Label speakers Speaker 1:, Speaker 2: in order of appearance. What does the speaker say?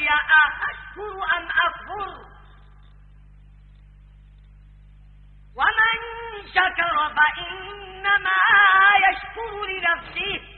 Speaker 1: علي أشكر أم أكفر ومن شكر فإنما يشكر لنفسه